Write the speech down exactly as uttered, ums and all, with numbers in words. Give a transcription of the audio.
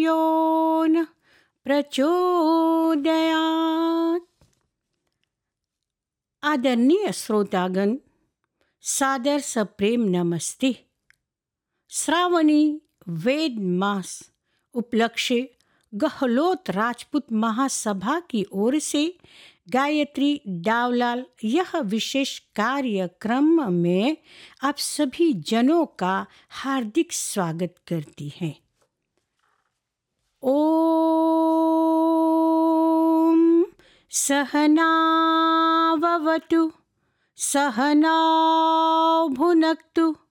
यो न प्रचोदयात्। आदरणीय श्रोतागण, सादर सप्रेम नमस्ते। श्रावणी वेद मास उपलक्ष्य गहलोत राजपूत महासभा की ओर से गायत्री डावलाल यह विशेष कार्यक्रम में आप सभी जनों का हार्दिक स्वागत करती है। ओम सहनाववतु सहनौ भुनक्तु